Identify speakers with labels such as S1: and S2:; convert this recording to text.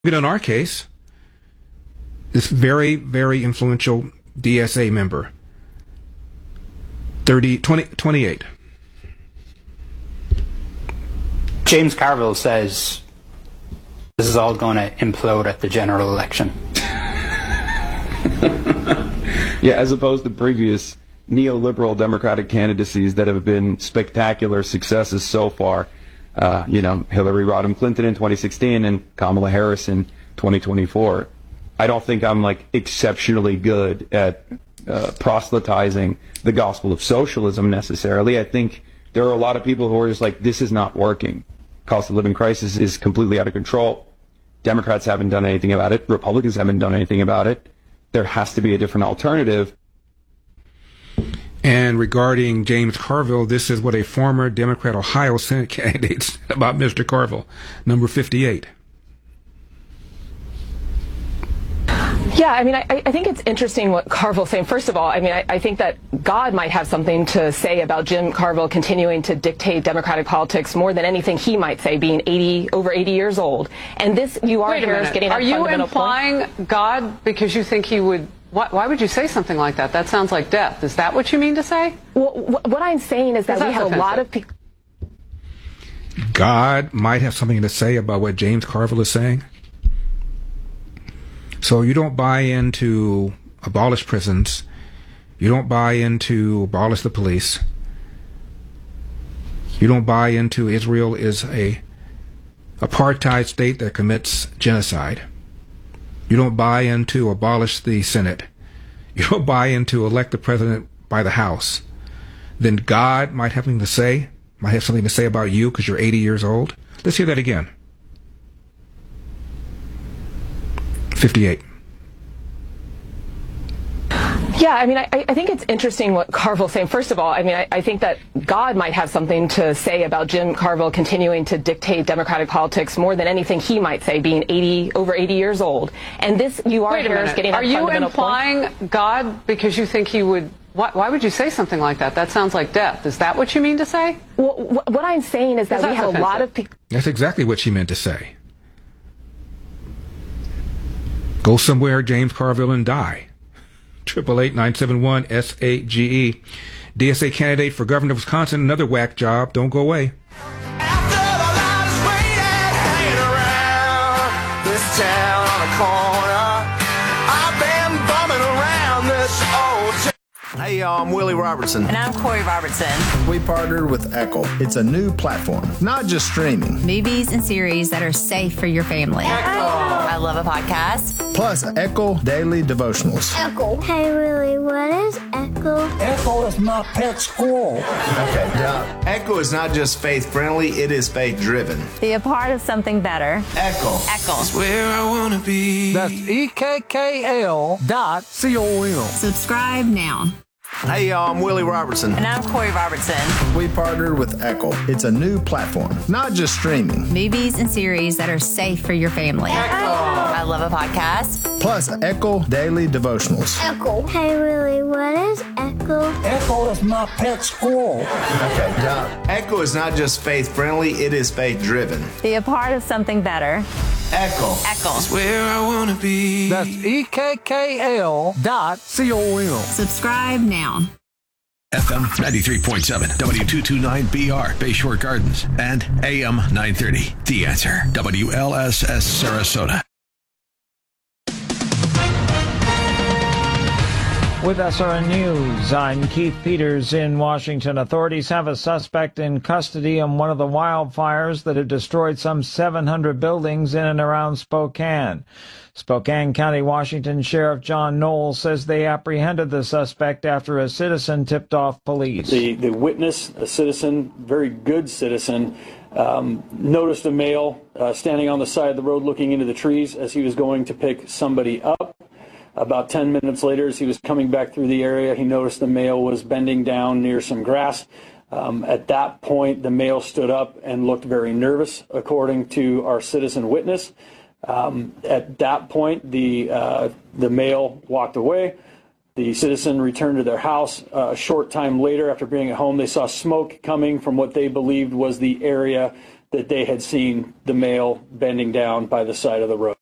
S1: In our case, this very, very influential DSA member, 28.
S2: James Carville says this is all going to implode at the general election.
S3: Yeah, as opposed to previous neoliberal Democratic candidacies that have been spectacular successes so far. Hillary Rodham Clinton in 2016 and Kamala Harris in 2024. I don't think I'm exceptionally good at proselytizing the gospel of socialism necessarily. I think there are a lot of people who are just this is not working. Cost of living crisis is completely out of control. Democrats haven't done anything about it. Republicans haven't done anything about it. There has to be a different alternative.
S1: And regarding James Carville, this is what a former Democrat Ohio Senate candidate said about Mr. Carville, number 58.
S4: Yeah, I think it's interesting what Carville's saying. First of all, I think that God might have something to say about Jim Carville continuing to dictate Democratic politics more than anything he might say, being over 80 years old. And this, you are here getting that fundamental point.
S5: Are you implying God because you think he would? Why would you say something like that? That sounds like death. Is that what you mean to say?
S4: Well, what I'm saying is that we have a lot of people.
S1: God might have something to say about what James Carville is saying. So you don't buy into abolish prisons. You don't buy into abolish the police. You don't buy into Israel is a apartheid state that commits genocide. You don't buy into abolish the Senate. You don't buy into elect the president by the House. Then God might have something to say about you because you're 80 years old. Let's hear that again. 58.
S4: Yeah, I think it's interesting what Carville's saying. First of all, I think that God might have something to say about Jim Carville continuing to dictate Democratic politics more than anything he might say, being over 80 years old. And this, you are here getting that fundamental point.
S5: Are you implying God because you think he would? Why would you say something like that? That sounds like death. Is that what you mean to say?
S4: Well, what I'm saying is that we have a lot of people.
S1: That's exactly what she meant to say. Go somewhere, James Carville, and die. 888-971-SAGE. DSA candidate for governor of Wisconsin, another whack job. Don't go away.
S6: After the light is waiting, hanging around this town on a corner, I've been bumming around this old town. Hey, y'all, I'm Willie Robertson.
S7: And I'm Corey Robertson.
S8: We partnered with Echo. It's a new platform, not just streaming.
S7: Movies and series that are safe for your family.
S6: Echo.
S7: I love a podcast.
S8: Plus, Echo Daily Devotionals.
S9: Echo. Hey, Willie, what is Echo?
S10: Echo is my pet squirrel.
S8: Okay, now,
S6: Echo is not just faith-friendly, it is faith-driven.
S7: Be a part of something better.
S6: Echo.
S7: Echo.
S6: It's where I want to be.
S10: That's EKKL.com.
S7: Subscribe now.
S6: Hey, y'all, I'm Willie Robertson.
S7: And I'm Corey Robertson.
S8: We partnered with Echo. It's a new platform, not just streaming.
S7: Movies and series that are safe for your family.
S6: Echo.
S7: I love a podcast.
S8: Plus, Echo Daily Devotionals.
S9: Echo. Hey, Willie, what is Echo?
S10: Echo is my pet squirrel.
S8: Okay, now,
S6: Echo is not just faith-friendly, it is faith-driven.
S7: Be a part of something better.
S6: Echo.
S7: Echo.
S6: It's where I want to be.
S10: That's EKKL.com.
S7: Subscribe now.
S11: FM 93.7, W229BR, Bayshore Gardens, and AM 930. The Answer, WLSS Sarasota.
S12: With SRN News, I'm Keith Peters in Washington. Authorities have a suspect in custody in one of the wildfires that have destroyed some 700 buildings in and around Spokane. Spokane County, Washington Sheriff John Knoll says they apprehended the suspect after a citizen tipped off police.
S13: The witness, a citizen, very good citizen, noticed a male standing on the side of the road looking into the trees as he was going to pick somebody up. About 10 minutes later, as he was coming back through the area, he noticed the male was bending down near some grass. At that point, the male stood up and looked very nervous, according to our citizen witness. At that point, the male walked away. The citizen returned to their house. A short time later, after being at home, they saw smoke coming from what they believed was the area that they had seen the male bending down by the side of the road.